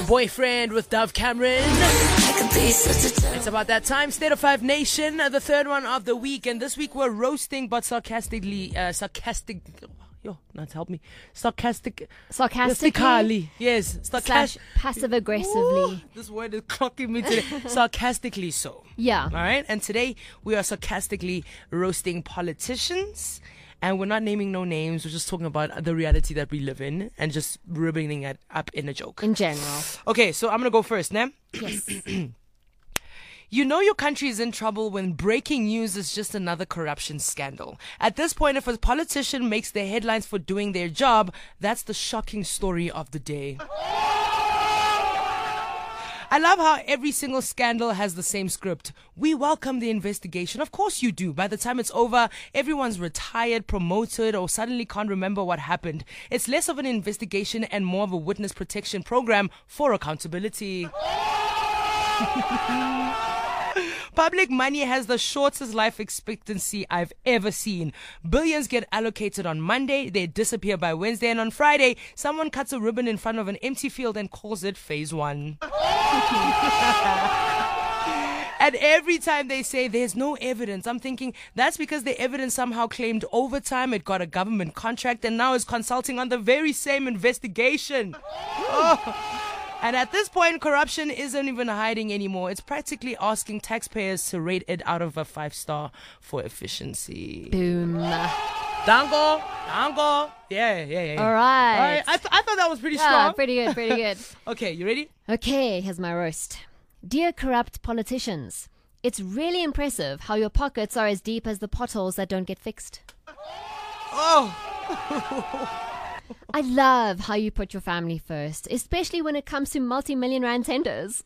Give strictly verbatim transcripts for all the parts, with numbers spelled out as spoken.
Boyfriend with Dove Cameron. It's about that time. State of Five Nation, the third one of the week. And this week we're roasting, but sarcastically, uh, sarcastic. Yo, not help me. Sarcastic. Sarcastically? Yes. Slash passive aggressively. This word is clocking me today. Sarcastically so. Yeah. All right. And today we are sarcastically roasting politicians. And we're not naming no names. We're just talking about the reality that we live in and just ribbing it up in a joke. In general. Okay, so I'm going to go first, Nam. Yes. You know your country is in trouble when breaking news is just another corruption scandal. At this point, if a politician makes their headlines for doing their job, that's the shocking story of the day. I love how every single scandal has the same script. We welcome the investigation. Of course you do. By the time it's over, everyone's retired, promoted, or suddenly can't remember what happened. It's less of an investigation and more of a witness protection program for accountability. Public money has the shortest life expectancy I've ever seen. Billions get allocated on Monday, they disappear by Wednesday, and on Friday, someone cuts a ribbon in front of an empty field and calls it phase one. And every time they say there's no evidence, I'm thinking that's because the evidence somehow claimed overtime, it got a government contract, and now is consulting on the very same investigation. Oh. And at this point, corruption isn't even hiding anymore. It's practically asking taxpayers to rate it out of a five star for efficiency. Boom. Dango, dango. Yeah, yeah, yeah. All right. All right. I, th- I thought that was pretty Yeah, strong. pretty good, pretty good. Okay, you ready? Okay, here's my roast. Dear corrupt politicians, it's really impressive how your pockets are as deep as the potholes that don't get fixed. Oh. I love how you put your family first, especially when it comes to multi-million rand tenders.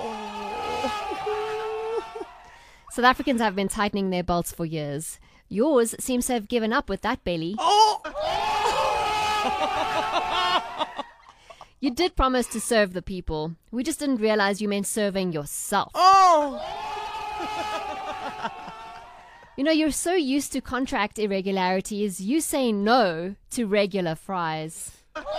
South Africans have been tightening their belts for years. Yours seems to have given up with that belly. Oh. You did promise to serve the people. We just didn't realize you meant serving yourself. Oh. You know, you're so used to contract irregularities, you say no to regular fries.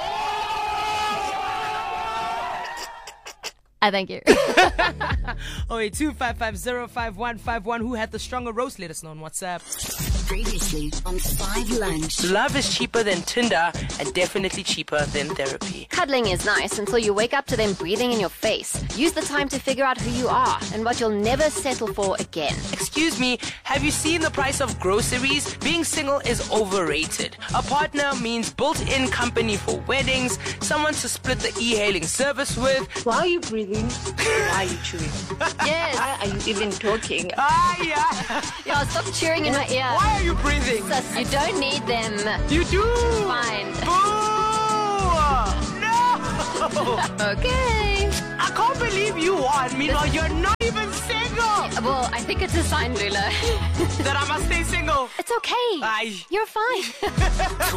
I thank you. Oh wait, two five five zero five one five one. Who had the stronger roast? Let us know on WhatsApp. Previously on Five Lunch. Love is cheaper than Tinder and definitely cheaper than therapy. Cuddling is nice until you wake up to them breathing in your face. Use the time to figure out who you are and what you'll never settle for again. Excuse me, have you seen the price of groceries? Being single is overrated. A partner means built-in company for weddings, someone to split the e-hailing service with. Why are you breathing? Why are you chewing? Yes. Why are you even talking? Ah, yeah. Yeah, stop cheering in my ear. Why are you breathing? Sus, you don't need them. You do. Fine. Boo! No! Okay. I can't believe you want me. No, you're not even single. Well, I think it's a sign, Lula. That I must stay single. It's okay. Aye. You're fine.